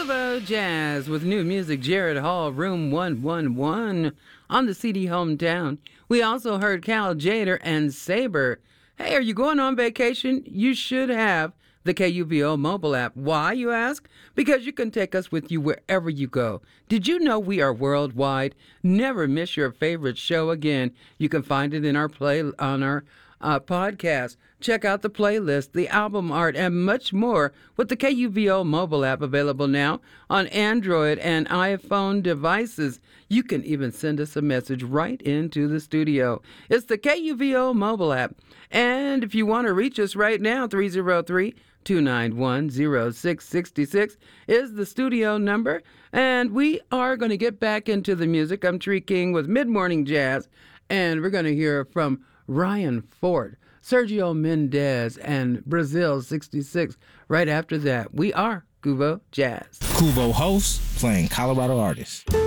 Kubo Jazz with new music, Jared Hall, Room 111 on the CD Hometown. We also heard Cal Jader and Saber. Hey, are you going on vacation? You should have the KUVO mobile app. Why, you ask? Because you can take us with you wherever you go. Did you know we are worldwide? Never miss your favorite show again. You can find it in our podcast. Check out the playlist, the album art, and much more with the KUVO mobile app available now on Android and iPhone devices. You can even send us a message right into the studio. It's the KUVO mobile app. And if you want to reach us right now, 303-291-0666 is the studio number. And we are going to get back into the music. I'm Tree King with Mid-Morning Jazz, and we're going to hear from Ryan Ford, Sergio Mendez, and Brazil 66. Right after that, we are Kubo Jazz. Kubo hosts playing Colorado artists.